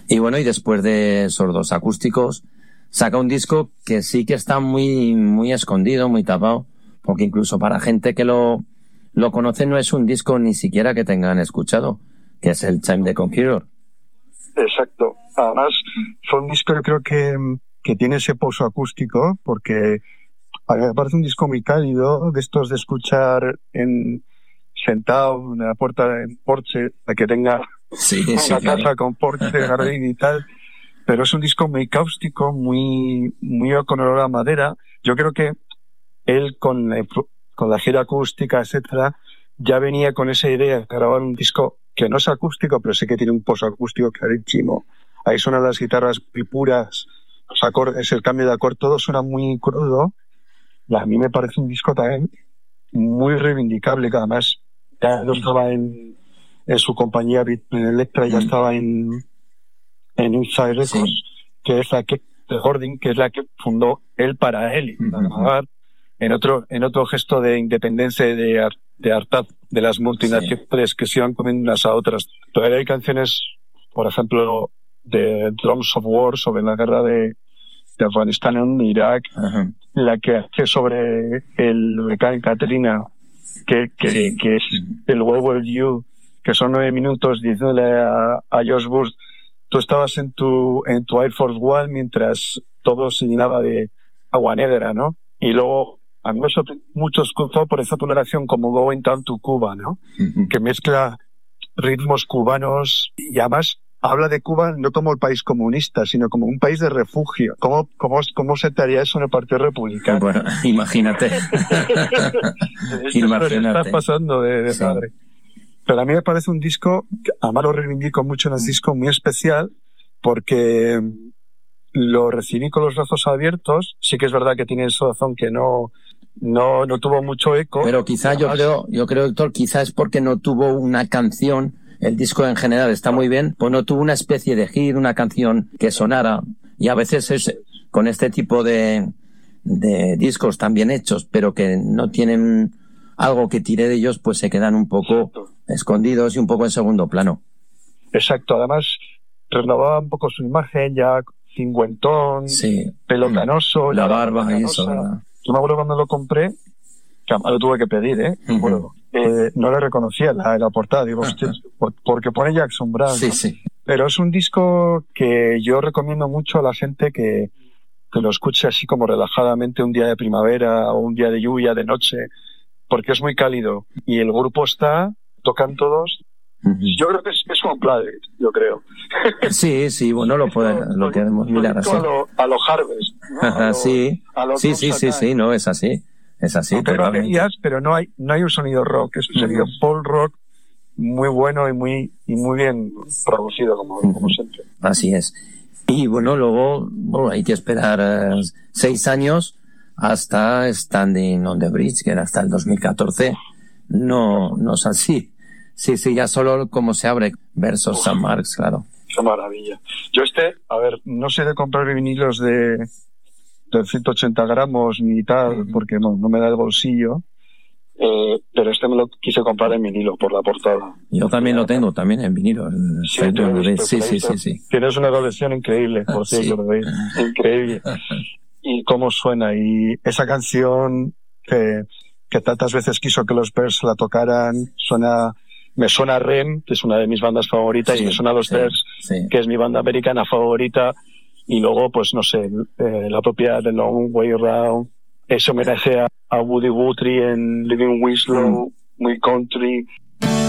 Y bueno, y después de esos 2 acústicos, saca un disco que sí que está muy, muy escondido, muy tapado, porque incluso para gente que lo conoce no es un disco ni siquiera que tengan escuchado, que es el Time the Conqueror. Exacto. Además, fue un disco que creo que tiene ese pozo acústico, porque a mí me parece un disco muy cálido, de estos de escuchar sentado en la puerta del porche, de que tenga una casa con porche, jardín y tal. Pero es un disco muy cáustico, muy con olor a madera. Yo creo que él con la gira acústica, etcétera, ya venía con esa idea de grabar un disco que no es acústico, pero sí que tiene un pozo acústico clarísimo. Ahí suenan las guitarras muy puras, los acordes, el cambio de acorde, todo suena muy crudo. Y a mí me parece un disco también muy reivindicable, que además ya no estaba en su compañía Elektra, ya estaba en Inside Records, que es la que de Gordon, que es la que fundó él para él, para grabar en otro gesto de independencia y de hartaz de las multinacionales que se iban comiendo unas a otras. Todavía hay canciones, por ejemplo, de Drums of War sobre la guerra de Afganistán en Irak, la que hace sobre el huracán Katrina, que es el Where Were You, que son 9 minutos diciéndole a George Bush: tú estabas en tu Air Force One mientras todo se llenaba de agua negra, ¿no? Y luego, a mí me sorprendió mucho escuchar por esa toleración como Going Down to Cuba, ¿no? Que mezcla ritmos cubanos y además habla de Cuba no como el país comunista, sino como un país de refugio. ¿Cómo se te haría eso en el Partido Republicano? Bueno, imagínate. Estás pasando de padre. Pero a mí me parece un disco, además lo reivindico mucho en el disco, muy especial, porque lo recibí con los brazos abiertos. Sí que es verdad que tiene esa razón que no tuvo mucho eco. Pero quizá yo creo, Héctor, quizá es porque no tuvo una canción. El disco en general está muy bien, pues no tuvo una especie de hit, una canción que sonara. Y a veces es con este tipo de discos tan bien hechos, pero que no tienen algo que tire de ellos, pues se quedan un poco escondidos y un poco en segundo plano. Exacto. Además, renovaba un poco su imagen, ya cincuentón, pelo canoso, la barba y eso, ¿verdad? Yo me acuerdo cuando lo compré, que además lo tuve que pedir, no le reconocía la portada, digo, hostia, porque pone Jackson Browne. Sí. Pero es un disco que yo recomiendo mucho a la gente que lo escuche así como relajadamente un día de primavera o un día de lluvia, de noche, porque es muy cálido. Y el grupo tocan todos. Yo creo que es un playlist, yo creo. Sí, bueno, lo podemos mirar así. A los Harvest, ¿no? Sí, no, es así. Es así, pero no hay un sonido rock, es un sonido folk rock muy bueno y muy bien producido, como siempre. Así es. Y bueno, luego hay que esperar 6 años hasta Standing on the Bridge, que era hasta el 2014. No es así. Sí, ya solo como se abre versus San Marx, claro. Qué maravilla. Yo no sé de comprar vinilos de 180 gramos ni tal, porque no me da el bolsillo, pero me lo quise comprar en vinilo por la portada. Yo también lo tengo, también en vinilo. Sí. Tienes una colección increíble, por cierto, increíble. Y cómo suena, y esa canción que tantas veces quiso que los Bears la tocaran, me suena a Rem, que es una de mis bandas favoritas, y me suena a los Bears, que es mi banda americana favorita. Y luego, pues no sé, la propia The Long Way Round, ese homenaje a Woody Guthrie en Living Winslow, muy country.